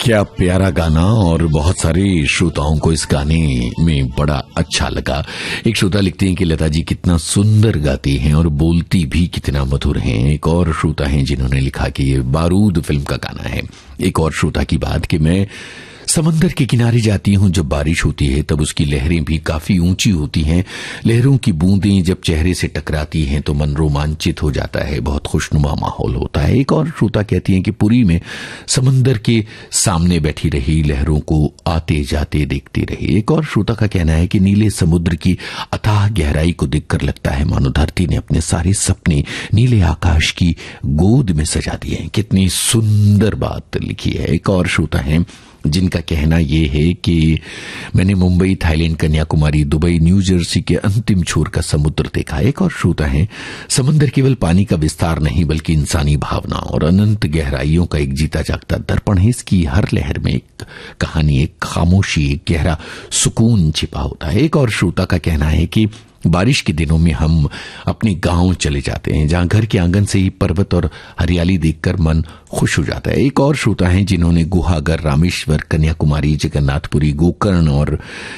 क्या प्यारा गाना और बहुत सारे श्रोताओं को इस गाने में बड़ा अच्छा लगा। एक श्रोता लिखते हैं कि लता जी कितना सुंदर गाती हैं और बोलती भी कितना मधुर हैं। एक और श्रोता हैं जिन्होंने लिखा कि ये बारूद फिल्म का गाना है। एक और श्रोता की बात कि मैं समंदर के किनारे जाती हूं जब बारिश होती है तब उसकी लहरें भी काफी ऊंची होती हैं। लहरों की बूंदें जब चेहरे से टकराती हैं तो मन रोमांचित हो जाता है, बहुत खुशनुमा माहौल होता है। एक और श्रोता कहती हैं कि पुरी में समंदर के सामने बैठी रही, लहरों को आते जाते देखती रही। एक और श्रोता का कहना है कि नीले समुद्र की अथाह गहराई को देखकर लगता है मानो धरती ने अपने सारे सपने नीले आकाश की गोद में सजा दिए हैं। कितनी सुंदर बात लिखी है। एक और श्रोता है जिनका कहना यह है कि मैंने Mumbai, Thailand, Kanyakumari, Dubai, new Jersey के अंतिम छोर का समुद्र देखा। एक और श्रोता है समंदर केवल पानी का विस्तार नहीं बल्कि इंसानी भावना और अनंत गहराइयों का एक जीता जागता दर्पण है। इसकी हर लहर में एक कहानी, एक खामोशी, एक गहरा सुकून छिपा होता है। एक और श्रोता का कहना है कि बारिश के दिनों में हम अपने गांव चले जाते हैं जहां घर के आंगन से ही पर्वत और हरियाली देखकर मन खुश हो जाता है। एक और श्रोता हैं जिन्होंने गुहागर, रामेश्वर, कन्याकुमारी, जगन्नाथपुरी, गोकर्ण और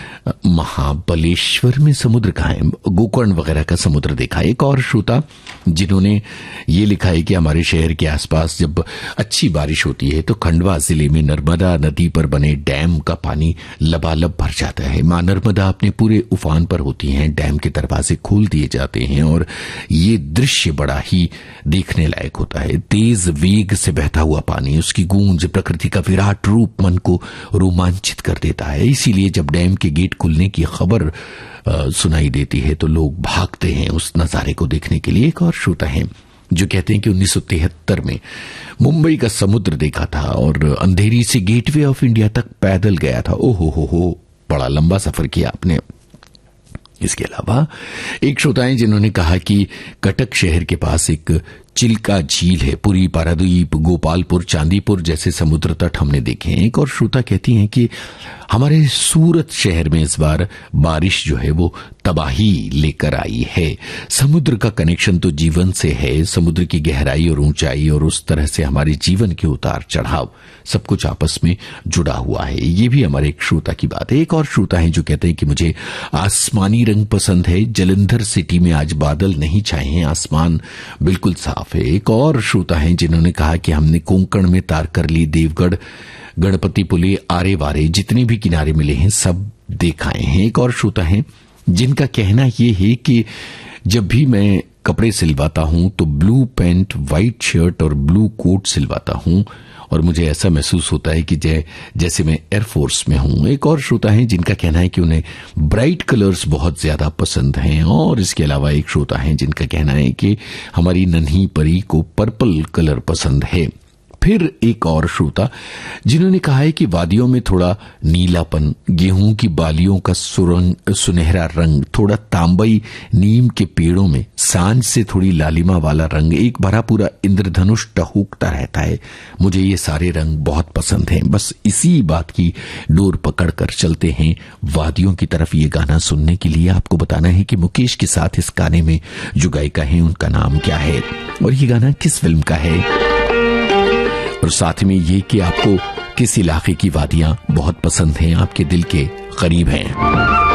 महाबलेश्वर में समुद्र कहाँ है, गोकर्ण वगैरह का समुद्र देखा। एक और श्रोता जिन्होंने ये लिखा है कि हमारे शहर के आसपास जब अच्छी बारिश होती है तो खंडवा जिले में नर्मदा नदी पर बने डैम का पानी लबालब भर जाता है। मां नर्मदा अपने पूरे उफान पर होती हैं, डैम के दरवाजे खोल दिए जाते हैं और ये दृश्य बड़ा ही देखने लायक होता है। तेज वेग से बहता हुआ पानी, उसकी गूंज, प्रकृति का विराट रूप मन को रोमांचित कर देता है। इसीलिए जब डैम के गेट खुलने की खबर सुनाई देती है तो लोग भागते हैं उस नजारे को देखने के लिए। एक और श्रोता है जो कहते हैं कि 1973 में मुंबई का समुद्र देखा था और अंधेरी से गेटवे ऑफ इंडिया तक पैदल गया था। ओहो हो, बड़ा लंबा सफर किया आपने। इसके अलावा एक श्रोता है जिन्होंने कहा कि कटक शहर के पास एक चिल्का झील है। पुरी, पारादीप, गोपालपुर, चांदीपुर जैसे समुद्र तट हमने देखे हैं। एक और श्रोता कहती हैं कि हमारे सूरत शहर में इस बार बारिश जो है वो तबाही लेकर आई है। समुद्र का कनेक्शन तो जीवन से है, समुद्र की गहराई और ऊंचाई और उस तरह से हमारे जीवन के उतार चढ़ाव सब कुछ आपस में जुड़ा हुआ है। ये भी हमारे एक श्रोता की बात है। एक और श्रोता है जो कहते हैं कि मुझे आसमानी रंग पसंद है। जलंधर सिटी में आज बादल नहीं छाए हैं, आसमान बिल्कुल साफ है। एक और श्रोता है जिन्होंने कहा कि हमने कोंकण में तारकरली, देवगढ़, गणपतिपुले, आरे वारे जितने भी किनारे मिले हैं सब देखाए हैं। एक और श्रोता है जिनका कहना यह है कि जब भी मैं कपड़े सिलवाता हूं तो ब्लू पैंट, व्हाइट शर्ट और ब्लू कोट सिलवाता हूं और मुझे ऐसा महसूस होता है कि जैसे मैं एयरफोर्स में हूं। एक और श्रोता है जिनका कहना है कि उन्हें ब्राइट कलर्स बहुत ज्यादा पसंद हैं। और इसके अलावा एक श्रोता है जिनका कहना है कि हमारी नन्ही परी को पर्पल कलर पसंद है। फिर एक और श्रोता जिन्होंने कहा है कि वादियों में थोड़ा नीलापन, गेहूं की बालियों का सुनहरा रंग, थोड़ा तांबई, नीम के पेड़ों में सांझ से थोड़ी लालिमा वाला रंग, एक भरा पूरा इंद्रधनुष टहूकता रहता है। मुझे ये सारे रंग बहुत पसंद हैं। बस इसी बात की डोर पकड़कर चलते हैं वादियों की तरफ। ये गाना सुनने के लिए आपको बताना है कि मुकेश के साथ इस गाने में जो गायिका है उनका नाम क्या है और ये गाना किस फिल्म का है, और साथ में ये कि आपको किस इलाके की वादियां बहुत पसंद हैं, आपके दिल के करीब हैं।